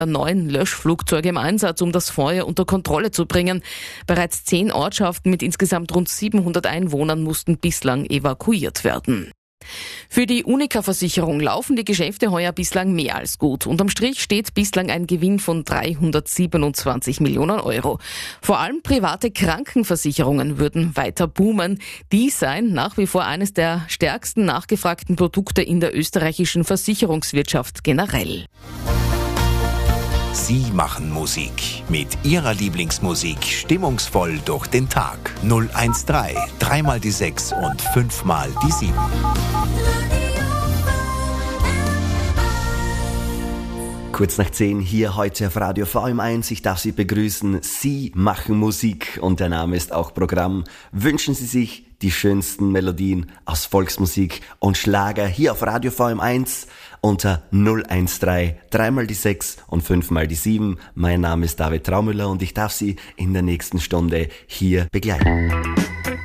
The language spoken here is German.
9 Löschflugzeuge im Einsatz, um das Feuer unter Kontrolle zu bringen. Bereits 10 Ortschaften mit insgesamt rund 700 Einwohnern mussten bislang evakuiert werden. Für die Unica-Versicherung laufen die Geschäfte heuer bislang mehr als gut. Unterm Strich steht bislang ein Gewinn von 327 Millionen Euro. Vor allem private Krankenversicherungen würden weiter boomen. Die seien nach wie vor eines der stärksten nachgefragten Produkte in der österreichischen Versicherungswirtschaft generell. Sie machen Musik. Mit Ihrer Lieblingsmusik stimmungsvoll durch den Tag. 013, 3 die 6 und 5 die 7. Kurz nach 10 hier heute auf Radio VM1. Ich darf Sie begrüßen. Sie machen Musik und der Name ist auch Programm. Wünschen Sie sich die schönsten Melodien aus Volksmusik und Schlager hier auf Radio VM1 unter 013, 3 die 6 und 5 die 7. Mein Name ist David Traumüller und ich darf Sie in der nächsten Stunde hier begleiten.